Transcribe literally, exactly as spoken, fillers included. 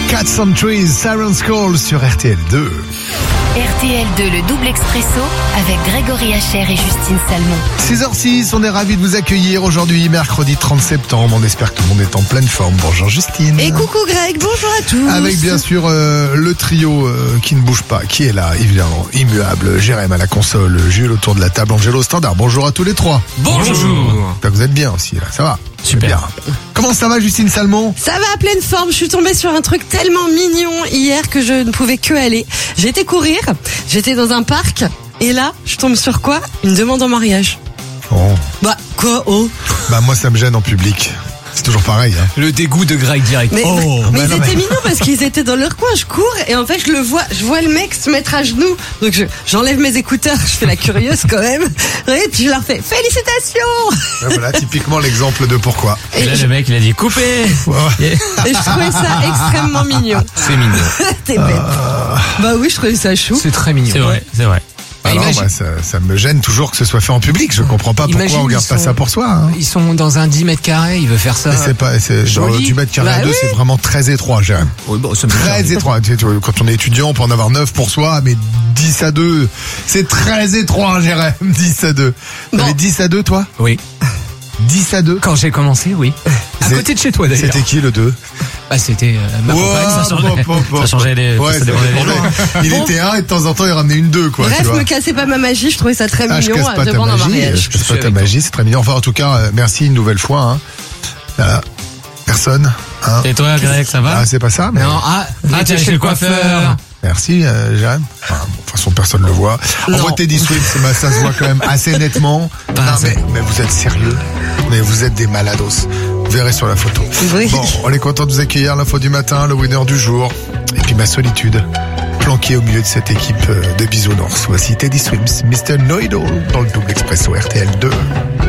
Cats on Trees, Siren's Call sur R T L deux. R T L deux, le double expresso avec Grégory Hacher et Justine Salmon. six heures six, on est ravis de vous accueillir aujourd'hui, mercredi trente septembre. On espère que tout le monde est en pleine forme. Bonjour Justine. Et coucou Greg, bonjour à tous. Avec bien sûr euh, le trio euh, qui ne bouge pas, qui est là, évidemment, immuable. Jérém à la console, Jules autour de la table, Angelo au standard. Bonjour à tous les trois. Bonjour. J'espère que vous êtes bien aussi, là, ça va? Super. Bien. Comment ça va Justine Salmon? Ça va à pleine forme, je suis tombée sur un truc tellement mignon hier que je ne pouvais que aller. J'ai été courir, j'étais dans un parc, et là, je tombe sur quoi? Une demande en mariage. Oh. Bah, quoi, oh? Bah moi ça me gêne en public. C'est toujours pareil, hein. Le dégoût de Greg direct. Mais, oh, mais bah ils non, étaient mais- mignons parce qu'ils étaient dans leur coin, je cours, et en fait, je le vois, je vois le mec se mettre à genoux. Donc, je, j'enlève mes écouteurs, je fais la curieuse quand même. Et puis, je leur fais, félicitations! Ouais, voilà, typiquement l'exemple de pourquoi. et là, je, le mec, il a dit coupez. Ouais. et je trouvais ça extrêmement mignon. C'est mignon. T'es bête. Bah oui, je trouvais ça chou. C'est très mignon. C'est vrai, c'est vrai. Ah non, moi, ça, ça me gêne toujours que ce soit fait en public. Je comprends pas pourquoi Imagine, on garde ils pas sont- ça pour soi. Hein. Ils sont dans un dix mètres carrés, il veut faire ça. Mais c'est pas, c'est genre Joli. du mètre carré Bah à deux, oui. c'est vraiment très étroit, Jérém. Oui, bon, ça me Très étroit. Tu sais, tu vois, quand on est étudiant, on peut en avoir neuf pour soi, mais dix à deux, c'est très étroit, Jérém. dix à deux. T'avais Bon. dix à deux, toi? Oui. dix à deux? Quand j'ai commencé, oui. À C'est- côté de chez toi d'ailleurs. C'était qui le deux? Bah, c'était euh, ma compagne, ça changeait. Ça changeait les. Ouais, ça ça dépendait des dépendait. jours. Il était un et de temps en temps, il ramenait une deux, quoi. tu Bref, vois. me cassez pas ma magie, je trouvais ça très Ah, je mignon casse pas à ta demande en magie, mariage. je casse Je pas suis ta avec toi. magie, c'est très mignon. Enfin, en tout cas, euh, merci une nouvelle fois. Hein. Voilà. Personne. Hein. Et toi, Greg, ça va? Ah, c'est pas ça, mais Non, ah, ah t'es chez le coiffeur. merci, euh, Jérém. Enfin, bon, de toute façon, personne ne le voit. En Non. vrai, Teddy Swift, bah, ça se voit quand même assez nettement. Pas non, assez. mais, mais vous êtes sérieux? Mais vous êtes des malados. Vous verrez sur la photo. Oui. Bon, on est content de vous accueillir. L'info du matin, le winner du jour. Et puis ma solitude, planquée au milieu de cette équipe euh, de bisounours. Voici Teddy Swims, mister Know-It-All dans le double expresso R T L deux.